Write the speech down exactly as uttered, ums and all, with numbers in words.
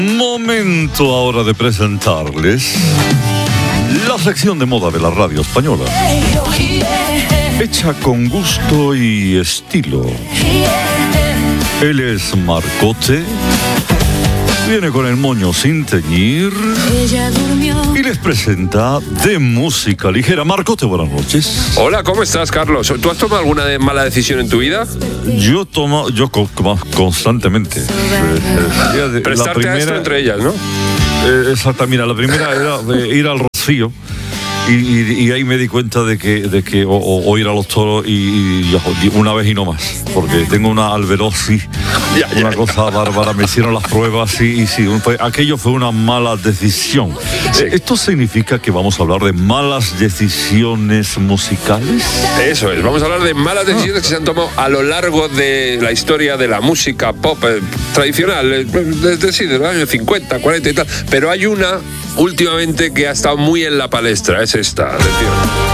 Momento ahora de presentarles la sección de moda de la radio española, hecha con gusto y estilo. Él es Marcote, viene con el moño sin teñir y les presenta de música ligera. Marcote, buenas noches. Hola, ¿cómo estás, Carlos? ¿Tú has tomado alguna de mala decisión en tu vida? Yo tomo, yo co- constantemente. Eh, eh, Prestarte primera, a esto entre ellas, ¿no? Eh, exacto, mira, la primera era de ir al Rocío. Y, y, y ahí me di cuenta de que, de que o, o, o ir a los toros y, y, y una vez y no más, porque tengo una alberosis, ya, ya, una ya. cosa bárbara. Me hicieron las pruebas y, y sí, fue, aquello fue una mala decisión. Sí. ¿Esto significa que vamos a hablar de malas decisiones musicales? Eso es, vamos a hablar de malas decisiones que se han tomado a lo largo de la historia de la música pop eh, tradicional, eh, desde sí, de los años cincuenta, cuarenta y tal, pero hay una últimamente que ha estado muy en la palestra, es esta, atención.